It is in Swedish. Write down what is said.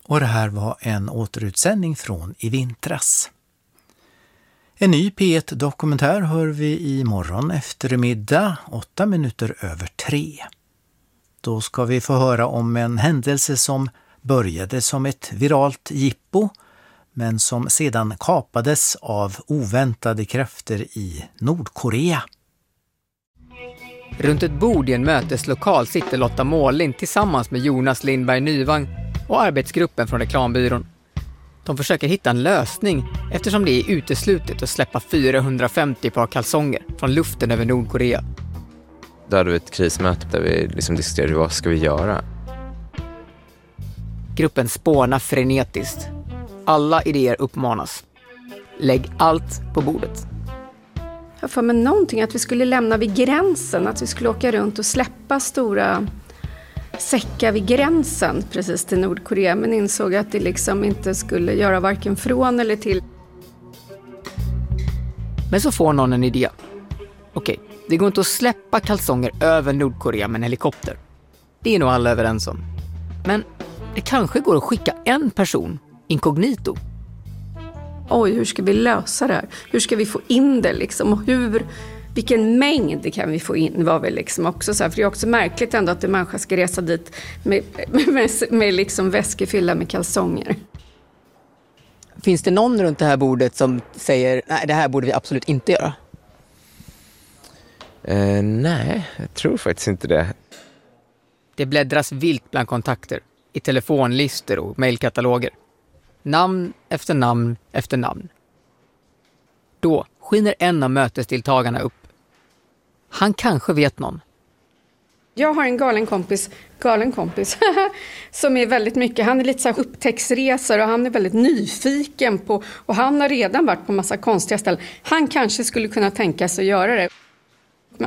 Och det här var en återutsändning från i vintras. En ny P1-dokumentär hör vi imorgon eftermiddag 3:08. Då ska vi få höra om en händelse som började som ett viralt jippo men som sedan kapades av oväntade krafter i Nordkorea. Runt ett bord i en möteslokal sitter Lotta Målin tillsammans med Jonas Lindberg Nyvang och arbetsgruppen från reklambyrån. De försöker hitta en lösning eftersom det är uteslutet att släppa 450 par kalsonger från luften över Nordkorea. Då hade vi ett krismöte där vi diskuterade vad ska vi göra. Gruppen spånar frenetiskt. Alla idéer uppmanas. Lägg allt på bordet. Jag får med någonting att vi skulle lämna vid gränsen. Att vi skulle åka runt och släppa stora säckar vid gränsen precis till Nordkorea. Men insåg att det liksom inte skulle göra varken från eller till. Men så får någon en idé. Okej, det går inte att släppa kalsonger över Nordkorea med en helikopter. Det är nog alla överens om. Men det kanske går att skicka en person inkognito. Oj, hur ska vi lösa det här? Hur ska vi få in det liksom? Och vilken mängd kan vi få in? Var väl liksom också så här, för det är också märkligt ändå att en människa ska resa dit med liksom väskor fyllda med kalsonger. Finns det någon runt det här bordet som säger nej, det här borde vi absolut inte göra? Nej, jag tror faktiskt inte det. Det bläddras vilt bland kontakter, i telefonlistor och mejlkataloger. Namn efter namn efter namn. Då skiner en av mötesdeltagarna upp. Han kanske vet någon. Jag har en galen kompis som är väldigt mycket, han är lite så här upptäcktsresor och han är väldigt nyfiken på, och han har redan varit på massa konstiga ställen. Han kanske skulle kunna tänka sig att göra det.